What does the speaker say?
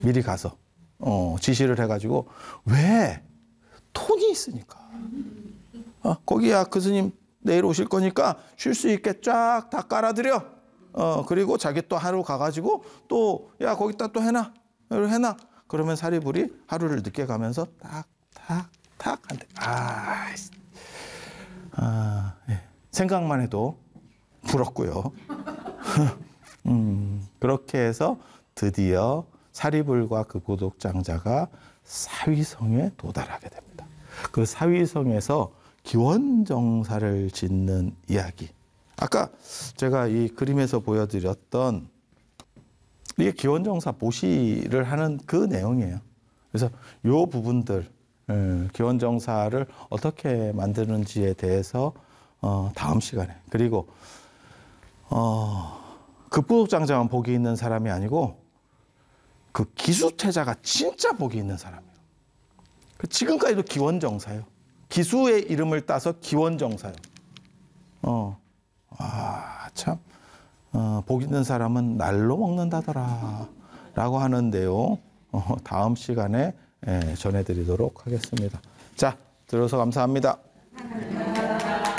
미리 가서 지시를 해가지고 왜? 톤이 있으니까. 거기야 그 스님 내일 오실 거니까 쉴 수 있게 쫙 다 깔아드려. 그리고 자기 또 하루 가가지고 또 야 거기다 또 해놔. 그러면 사리불이 하루를 늦게 가면서 탁탁탁 한대. 예. 생각만 해도 부럽고요. 그렇게 해서 드디어 사리불과 그 고독장자가 사위성에 도달하게 됩니다. 그 사위성에서 기원정사를 짓는 이야기. 아까 제가 이 그림에서 보여드렸던 이게 기원정사 모시를 하는 그 내용이에요. 그래서 이 부분들 기원정사를 어떻게 만드는지에 대해서 다음 시간에, 그리고 급부독장자만 복이 있는 사람이 아니고 그 기수태자가 진짜 복이 있는 사람이에요. 지금까지도 기원정사예요. 기수의 이름을 따서 기원정사예요. 참, 복 있는 사람은 날로 먹는다더라 라고 하는데요. 다음 시간에 전해드리도록 하겠습니다. 자, 들어서 감사합니다.